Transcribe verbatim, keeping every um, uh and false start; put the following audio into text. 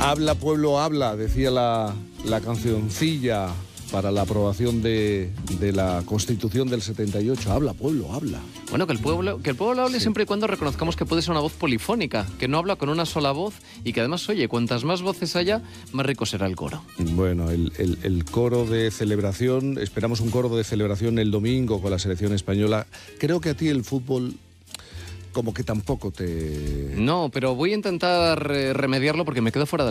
Habla, pueblo, habla, decía la, la cancioncilla para la aprobación de, de la Constitución del setenta y ocho. Habla, pueblo, habla. Bueno, que el pueblo, que el pueblo hable Sí. siempre y cuando reconozcamos que puede ser una voz polifónica, que no habla con una sola voz y que además, oye, cuantas más voces haya, más rico será el coro. Bueno, el, el, el coro de celebración, esperamos un coro de celebración el domingo con la selección española. Creo que a ti el fútbol como que tampoco te... No, pero voy a intentar eh, remediarlo porque me quedo fuera de